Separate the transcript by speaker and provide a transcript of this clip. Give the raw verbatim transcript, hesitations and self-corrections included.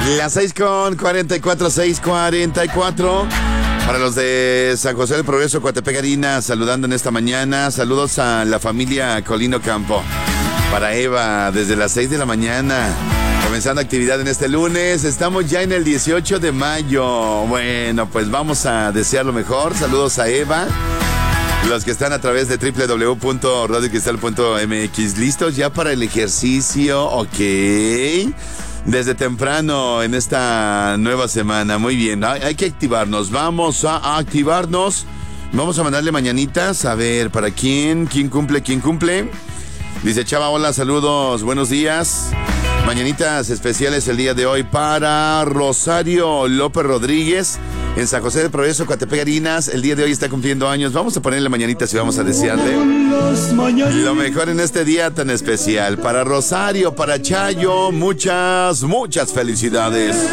Speaker 1: Las seis con cuarenta y cuatro, seis cuarenta y cuatro. Para los de San José del Progreso, Coatepec, Harina, saludando en esta mañana. Saludos a la familia Colino Campo. Para Eva, desde las seis de la mañana. Comenzando actividad en este lunes. Estamos ya en el dieciocho de mayo. Bueno, pues vamos a desear lo mejor. Saludos a Eva. Los que están a través de doble u doble u doble u punto radio cristal punto m x. ¿Listos ya para el ejercicio? Ok. Desde temprano en esta nueva semana. Muy bien, hay, hay que activarnos. Vamos a activarnos. Vamos a mandarle mañanitas. A ver, ¿para quién? ¿Quién cumple? ¿Quién cumple? Dice Chava, hola, saludos, buenos días. Mañanitas especiales el día de hoy para Rosario López Rodríguez en San José del Progreso, Coatepec, Harinas. El día de hoy está cumpliendo años. Vamos a ponerle mañanitas y vamos a desearle lo mejor en este día tan especial. Para Rosario, para Chayo, muchas, muchas felicidades.